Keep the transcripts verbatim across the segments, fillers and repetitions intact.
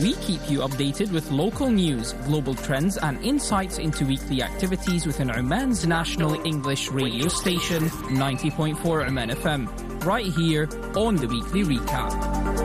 We keep you updated with local news, global trends, and insights into weekly activities within Oman's national English radio station, ninety point four Oman F M, right here on the Weekly Recap.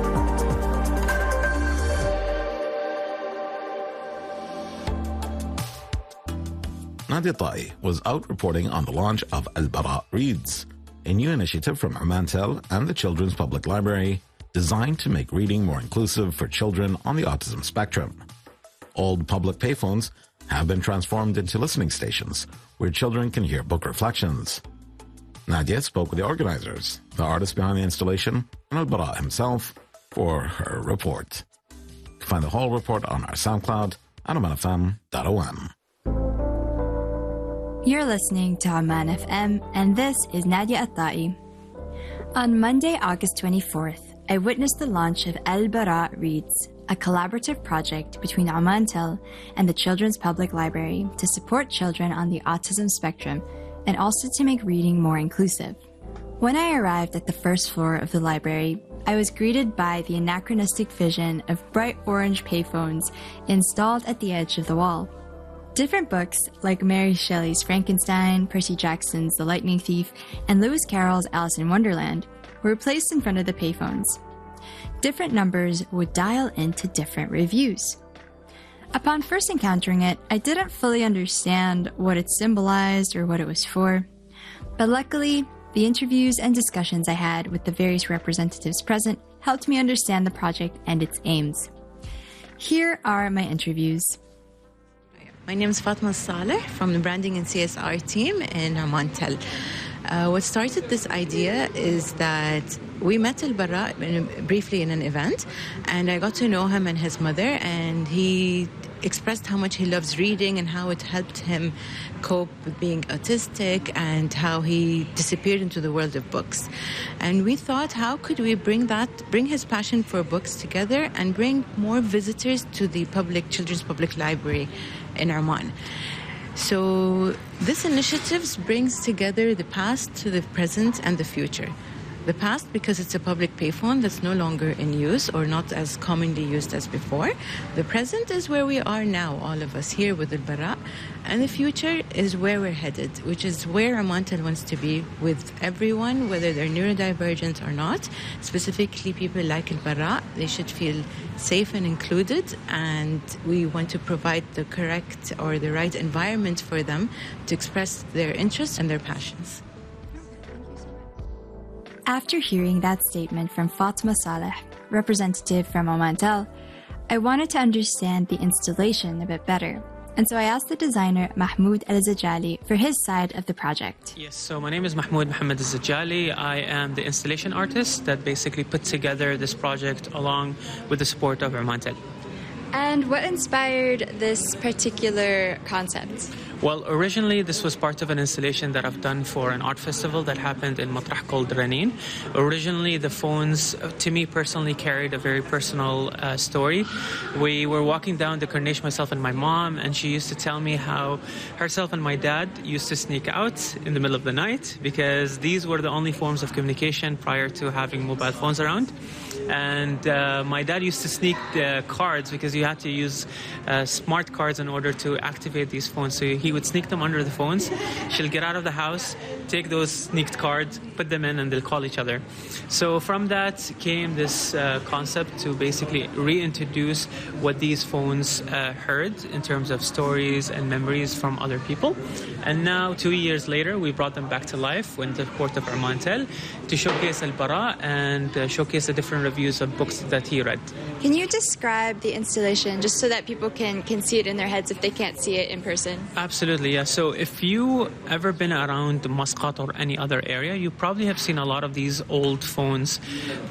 Nadia Ta'i was out reporting on the launch of Al-Bara Reads, a new initiative from Omantel and the Children's Public Library designed to make reading more inclusive for children on the autism spectrum. Old public payphones have been transformed into listening stations where children can hear book reflections. Nadia spoke with the organizers, the artist behind the installation, and Al-Bara himself for her report. You can find the whole report on our SoundCloud at oman f m dot o m. You're listening to Oman F M, and this is Nadia Ta'i. On Monday, August twenty-fourth, I witnessed the launch of Al-Bara Reads, a collaborative project between Omantel and the Children's Public Library to support children on the autism spectrum and also to make reading more inclusive. When I arrived at the first floor of the library, I was greeted by the anachronistic vision of bright orange payphones installed at the edge of the wall. Different books, like Mary Shelley's Frankenstein, Percy Jackson's The Lightning Thief, and Lewis Carroll's Alice in Wonderland, were placed in front of the payphones. Different numbers would dial into different reviews. Upon first encountering it, I didn't fully understand what it symbolized or what it was for. But luckily, the interviews and discussions I had with the various representatives present helped me understand the project and its aims. Here are my interviews. My name is Fatma Saleh from the Branding and C S R team in Omantel. Uh, what started this idea is that we met Al-Bara briefly in an event, and I got to know him and his mother, and he expressed how much he loves reading and how it helped him cope with being autistic and how he disappeared into the world of books. And we thought, how could we bring that, bring his passion for books together and bring more visitors to the public Children's Public Library in Oman. So this initiative brings together the past to the present and the future. The past because it's a public payphone that's no longer in use or not as commonly used as before. The present is where we are now, all of us here with Al-Bara. And the future is where we're headed, which is where Omantel wants to be with everyone, whether they're neurodivergent or not. Specifically, people like Al-Bara, they should feel safe and included, and we want to provide the correct or the right environment for them to express their interests and their passions. After hearing that statement from Fatma Saleh, representative from Omantel, I wanted to understand the installation a bit better. And so I asked the designer Mahmoud Al-Zajali for his side of the project. Yes, so my name is Mahmoud Mohammed Al-Zajali. I am the installation artist that basically put together this project along with the support of Omantel. And what inspired this particular concept? Well, originally this was part of an installation that I've done for an art festival that happened in Matrah called Ranin. Originally, the phones, to me personally, carried a very personal uh, story. We were walking down the Corniche, myself and my mom, and she used to tell me how herself and my dad used to sneak out in the middle of the night because these were the only forms of communication prior to having mobile phones around. And uh, my dad used to sneak the cards because you had to use uh, smart cards in order to activate these phones. So he would sneak them under the phones. She'll get out of the house, take those sneaked cards, put them in, and they'll call each other. So from that came this uh, concept to basically reintroduce what these phones uh, heard in terms of stories and memories from other people. And now, two years later, we brought them back to life with the support of Omantel to showcase Al-Bara and uh, showcase the different reviews of books that he read. Can you describe the installation just so that people can, can see it in their heads if they can't see it in person? Absolutely, yeah. So if you ever been around Muscat or any other area, you probably have seen a lot of these old phones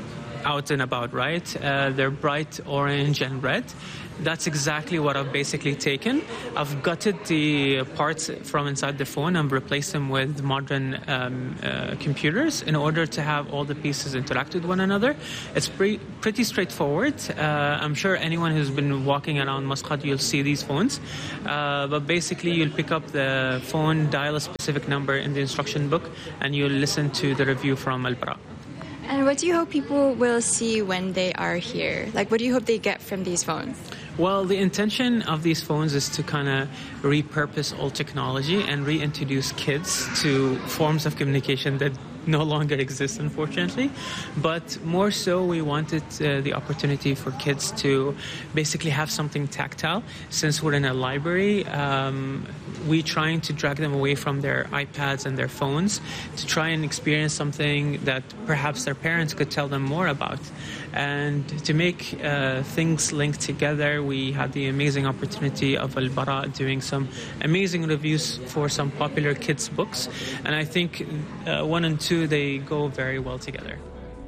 out and about, right? Uh, they're bright orange and red. That's exactly what I've basically taken. I've gutted the parts from inside the phone and replaced them with modern um, uh, computers in order to have all the pieces interact with one another. It's pre- pretty straightforward. Uh, I'm sure anyone who's been walking around Muscat, you'll see these phones. Uh, but basically, you'll pick up the phone, dial a specific number in the instruction book, and you'll listen to the review from Al-Bara. And what do you hope people will see when they are here? Like, what do you hope they get from these phones? Well, the intention of these phones is to kind of repurpose old technology and reintroduce kids to forms of communication that no longer exist, unfortunately. But more so, we wanted uh, the opportunity for kids to basically have something tactile. Since we're in a library, um, we're trying to drag them away from their iPads and their phones to try and experience something that perhaps their parents could tell them more about. And to make uh, things linked together, we had the amazing opportunity of Al-Bara doing some amazing reviews for some popular kids' books. And I think uh, one and two, they go very well together.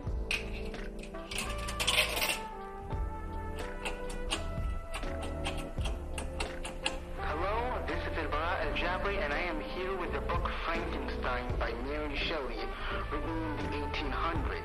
Hello, this is Al-Bara Al-Jabri, and I am here with the book Frankenstein by Mary Shelley, written in the eighteen hundreds.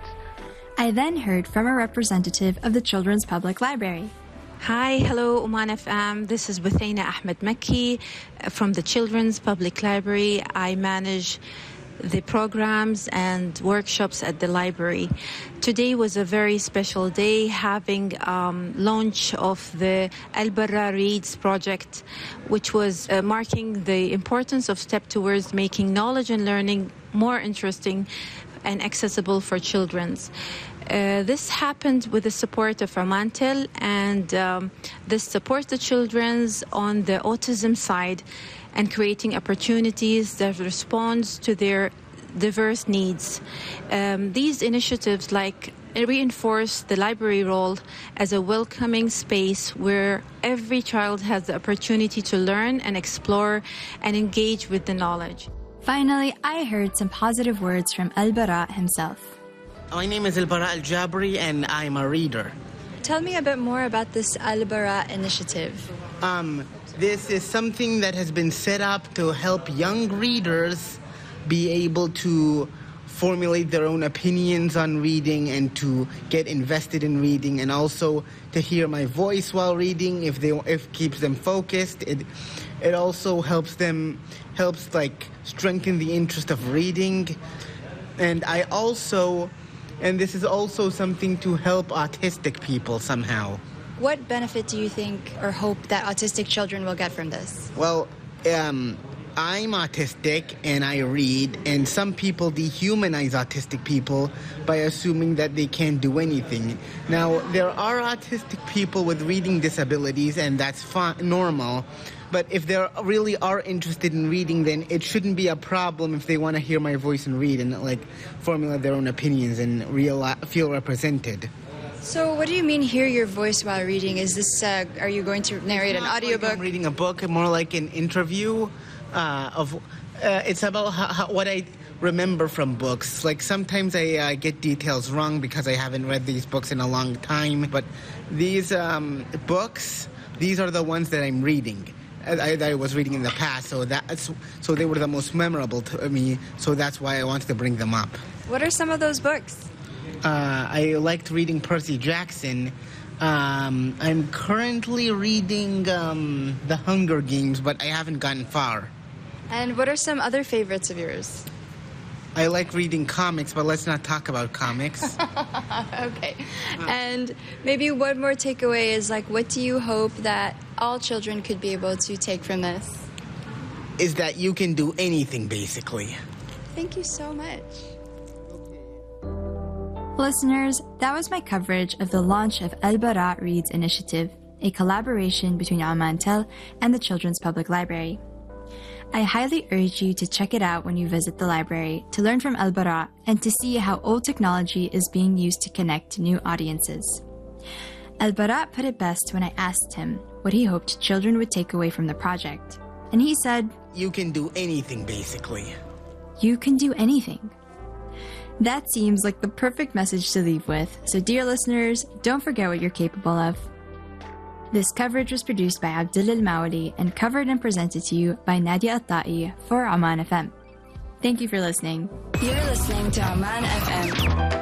I then heard from a representative of the Children's Public Library. Hi, hello, Oman F M. This is Buthaina Ahmed Makki from the Children's Public Library. I manage the programs and workshops at the library. Today was a very special day, having um, launch of the Al-Bara Reads project, which was uh, marking the importance of step towards making knowledge and learning more interesting and accessible for children. Uh, this happened with the support of Omantel, and um, this supports the children on the autism side and creating opportunities that respond to their diverse needs. Um, these initiatives like reinforce the library role as a welcoming space where every child has the opportunity to learn and explore and engage with the knowledge. Finally, I heard some positive words from Al-Bara himself. My name is Al-Bara Al-Jabri, and I'm a reader. Tell me a bit more about this Al-Bara initiative. Um, this is something that has been set up to help young readers be able to formulate their own opinions on reading and to get invested in reading, and also to hear my voice while reading if they if keeps them focused. It it also helps them helps like strengthen the interest of reading. And I also and this is also something to help autistic people somehow. What benefit do you think or hope that autistic children will get from this? Well, um I'm autistic and I read, and some people dehumanize autistic people by assuming that they can't do anything. Now, there are autistic people with reading disabilities, and that's fine, normal. But if they really are interested in reading, then it shouldn't be a problem if they want to hear my voice and read and like formulate their own opinions and real, feel represented. So what do you mean hear your voice while reading? Is this, uh, are you going to narrate an audiobook? Like I'm reading a book, more like an interview. Uh, of uh, it's about how, how, what I remember from books. Like sometimes I uh, get details wrong because I haven't read these books in a long time. But these um, books, these are the ones that I'm reading. I, that I was reading in the past. So that's so they were the most memorable to me. So that's why I wanted to bring them up. What are some of those books? Uh, I liked reading Percy Jackson. Um, I'm currently reading um, The Hunger Games, but I haven't gotten far. And what are some other favorites of yours? I like reading comics, but let's not talk about comics. Okay. And maybe one more takeaway is, like, what do you hope that all children could be able to take from this? Is that you can do anything, basically. Thank you so much. Listeners, that was my coverage of the launch of Al-Bara Reads Initiative, a collaboration between Omantel and the Children's Public Library. I highly urge you to check it out when you visit the library to learn from Al-Bara and to see how old technology is being used to connect to new audiences. Al-Bara put it best when I asked him what he hoped children would take away from the project. And he said, "You can do anything, basically." You can do anything. That seems like the perfect message to leave with, so dear listeners, don't forget what you're capable of. This coverage was produced by Abdullah Al-Mawali and covered and presented to you by Nadia Al-Ta'i for Oman F M. Thank you for listening. You're listening to Oman F M.